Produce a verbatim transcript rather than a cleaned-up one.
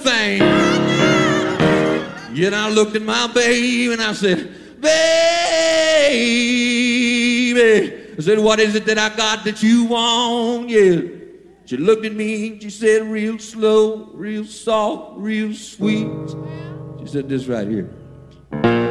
thing. Yet I looked at my baby and I said, baby, I said, what is it that I got that you want? Yeah. She looked at me and she said, real slow, real soft, real sweet. She said this right here.